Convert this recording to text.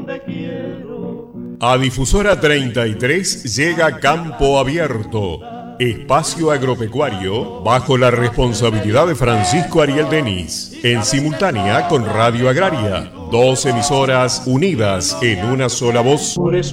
A Difusora 33 llega Campo Abierto, espacio agropecuario bajo la responsabilidad de Francisco Ariel Denis, en simultánea con Radio Agraria, dos emisoras unidas en una sola voz.